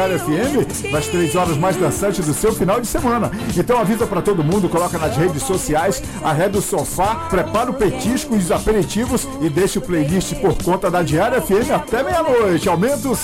FM, nas 3 horas mais dançantes do seu final de semana. Então avisa pra todo mundo, coloca nas redes sociais, arreda o sofá, prepara o petisco e os aperitivos e deixa o playlist por conta da Diária FM até meia-noite. Aumenta o